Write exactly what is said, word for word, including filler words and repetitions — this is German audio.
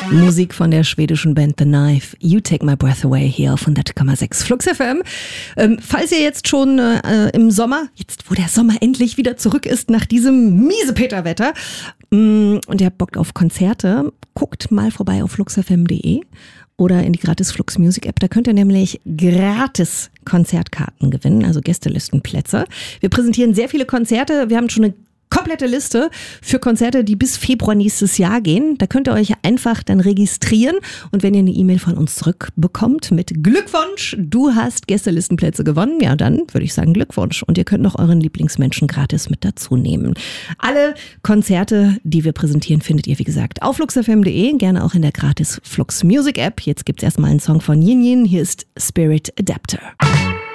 Musik von der schwedischen Band The Knife, You Take My Breath Away hier auf hundert Komma sechs Flux F M. Ähm, falls ihr jetzt schon äh, im Sommer, jetzt wo der Sommer endlich wieder zurück ist nach diesem Miesepeter-Wetter mh, und ihr habt Bock auf Konzerte, guckt mal vorbei auf flux f m punkt d e oder in die gratis Flux Music App. Da könnt ihr nämlich gratis Konzertkarten gewinnen, also Gästelistenplätze. Wir präsentieren sehr viele Konzerte. Wir haben schon eine komplette Liste für Konzerte, die bis Februar nächstes Jahr gehen. Da könnt ihr euch einfach dann registrieren und wenn ihr eine E-Mail von uns zurückbekommt mit Glückwunsch, du hast Gästelistenplätze gewonnen, ja dann würde ich sagen Glückwunsch und ihr könnt noch euren Lieblingsmenschen gratis mit dazu nehmen. Alle Konzerte, die wir präsentieren, findet ihr wie gesagt auf flux f m punkt d e, gerne auch in der gratis Flux Music App. Jetzt gibt's erstmal einen Song von Yin Yin, hier ist Spirit Adapter.